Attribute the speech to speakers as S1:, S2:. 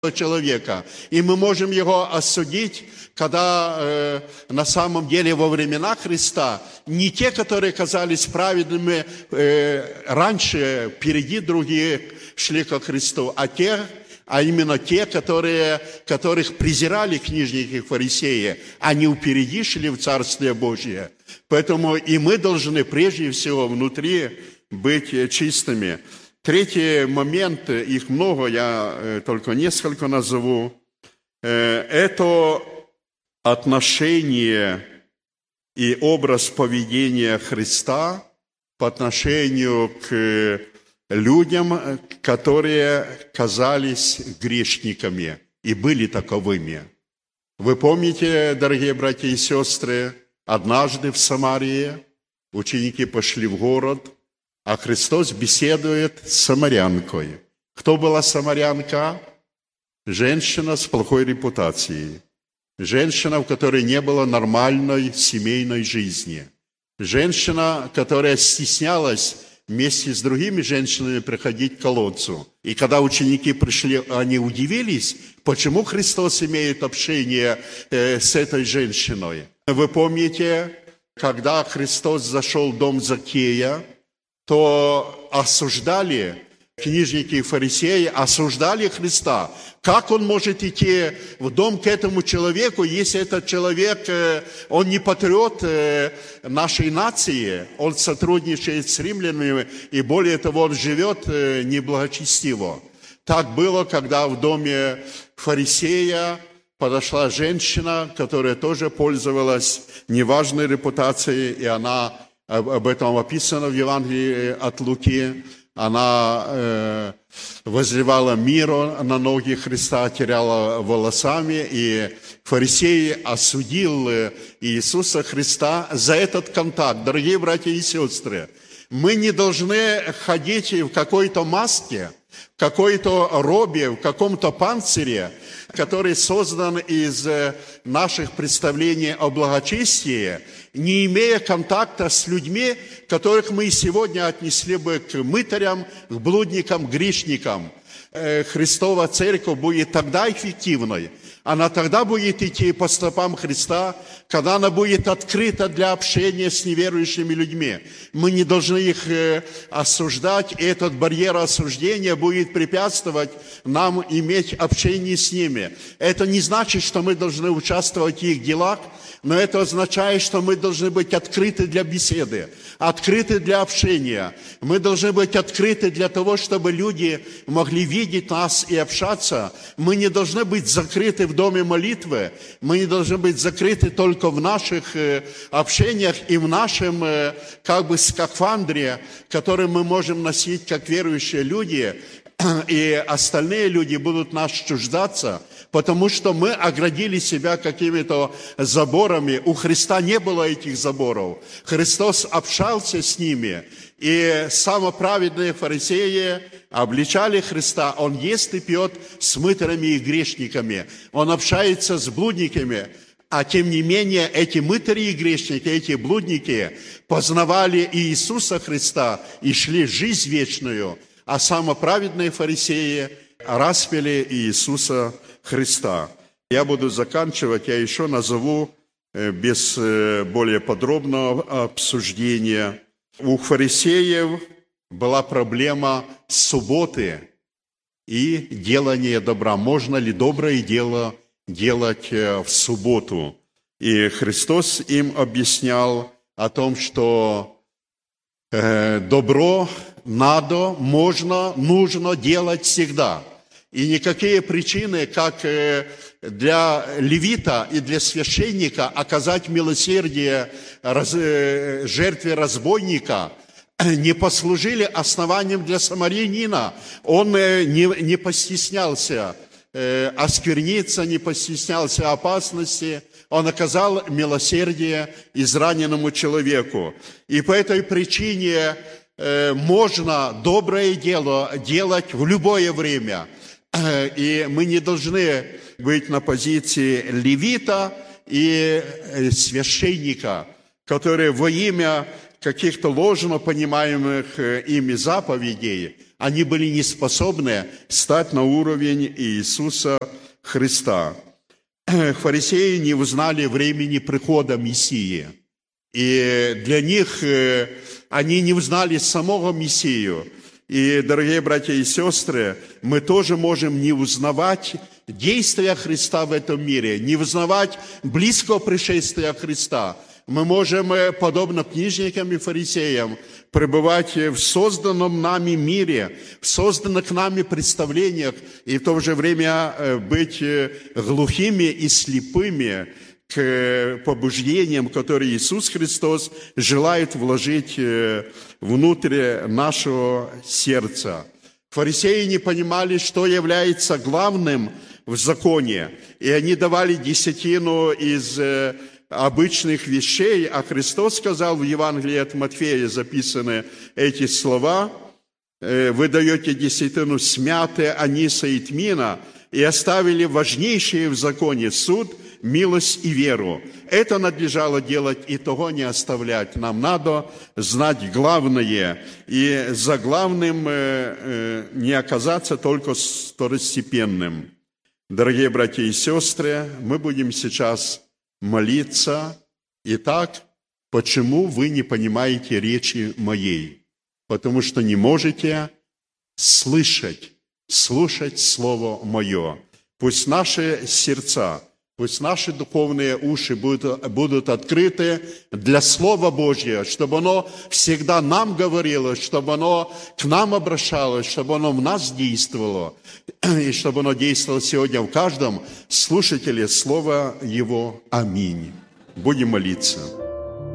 S1: человека. И мы можем его осудить, когда на самом деле во времена Христа не те, которые казались праведными раньше, впереди другие шли ко Христу, а именно те, которых презирали книжники и фарисеи, они впереди шли в Царствие Божие. Поэтому и мы должны прежде всего внутри быть чистыми. Третий момент, их много, я только несколько назову, это отношение и образ поведения Христа по отношению к людям, которые казались грешниками и были таковыми. Вы помните, дорогие братья и сестры, однажды в Самарии ученики пошли в город, а Христос беседует с самарянкой. Кто была самарянка? Женщина с плохой репутацией. Женщина, у которой не было нормальной семейной жизни. Женщина, которая стеснялась вместе с другими женщинами приходить к колодцу. И когда ученики пришли, они удивились, почему Христос имеет общение с этой женщиной. Вы помните, когда Христос зашел в дом Закея, то осуждали книжники и фарисеи, осуждали Христа. Как он может идти в дом к этому человеку, если этот человек, он не патриот нашей нации, он сотрудничает с римлянами, и более того, он живет неблагочестиво. Так было, когда в доме фарисея подошла женщина, которая тоже пользовалась неважной репутацией, и она, об этом описано в Евангелии от Луки, она возливала миру на ноги Христа, теряла волосами, и фарисей осудил Иисуса Христа за этот контакт. Дорогие братья и сестры, мы не должны ходить в какой-то маске, в какой-то робе, в каком-то панцире, который создан из наших представлений о благочестии, не имея контакта с людьми, которых мы сегодня отнесли бы к мытарям, к блудникам, к грешникам. Христова Церковь будет тогда эффективной, она тогда будет идти по стопам Христа, когда она будет открыта для общения с неверующими людьми. Мы не должны их осуждать, и этот барьер осуждения будет препятствовать нам иметь общение с ними. Это не значит, что мы должны участвовать в их делах, но это означает, что мы должны быть открыты для беседы, открыты для общения. Мы должны быть открыты для того, чтобы люди могли видеть нас и общаться. Мы не должны быть закрыты в доме молитвы, мы не должны быть закрыты только в наших общениях и в нашем скафандре, который мы можем носить как верующие люди, и остальные люди будут нас чуждаться, потому что мы оградили себя какими-то заборами. У Христа не было этих заборов. Христос общался с ними, и самоправедные фарисеи обличали Христа. Он ест и пьет с мытарями и грешниками. Он общается с блудниками. А тем не менее, эти мытари и грешники, эти блудники познавали Иисуса Христа и шли жизнь вечную. А самоправедные фарисеи распяли Иисуса Христа. Я буду заканчивать, я еще назову без более подробного обсуждения. У фарисеев была проблема субботы и делания добра. Можно ли доброе дело делать в субботу? И Христос им объяснял о том, что добро надо, можно, нужно делать всегда. И никакие причины, как для левита и для священника оказать милосердие жертве разбойника, не послужили основанием для самарянина. Он не постеснялся оскверниться, не постеснялся опасности. Он оказал милосердие израненному человеку. И по этой причине можно доброе дело делать в любое время. И мы не должны быть на позиции левита и священника, которые во имя каких-то ложно понимаемых ими заповедей, они были не способны стать на уровень Иисуса Христа. Фарисеи не узнали времени прихода Мессии. И для них они не узнали самого Мессию. И, дорогие братья и сестры, мы тоже можем не узнавать действия Христа в этом мире, не узнавать близкого пришествия Христа. Мы можем, подобно книжникам и фарисеям, пребывать в созданном нами мире, в созданных нами представлениях, и в то же время быть глухими и слепыми к побуждениям, которые Иисус Христос желает вложить внутрь нашего сердца. Фарисеи не понимали, что является главным в законе, и они давали десятину из обычных вещей, а Христос сказал в Евангелии от Матфея, записаны эти слова: «Вы даете десятину с мяты, аниса и тмина, и оставили важнейшие в законе суд, милость и веру». Это надлежало делать, и того не оставлять. Нам надо знать главное, и за главным не оказаться только второстепенным. Дорогие братья и сестры, мы будем сейчас молиться. Итак, почему вы не понимаете речи моей? Потому что не можете слушать Слово Мое. Пусть наши сердца, пусть наши духовные уши будут открыты для Слова Божьего, чтобы оно всегда нам говорило, чтобы оно к нам обращалось, чтобы оно в нас действовало, и чтобы оно действовало сегодня в каждом слушателе Слова Его. Аминь. Будем молиться.